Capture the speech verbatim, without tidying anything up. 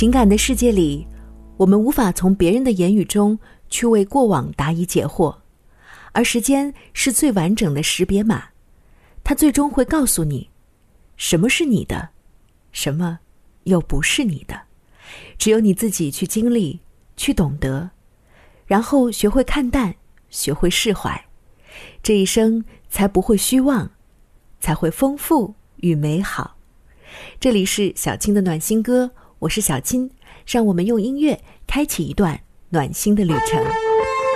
情感的世界里，我们无法从别人的言语中去为过往答疑解惑，而时间是最完整的识别码，它最终会告诉你，什么是你的，什么又不是你的。只有你自己去经历，去懂得，然后学会看淡，学会释怀，这一生才不会虚妄，才会丰富与美好。这里是小青的暖心歌，我是小青，让我们用音乐开启一段暖心的旅程。